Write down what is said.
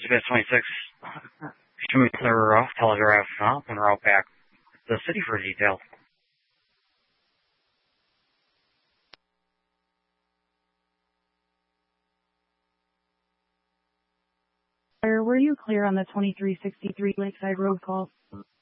CBS 26. Show me clear off, telegraph up, and route back to the city for details. Were you clear on the 2363 Lakeside Road call?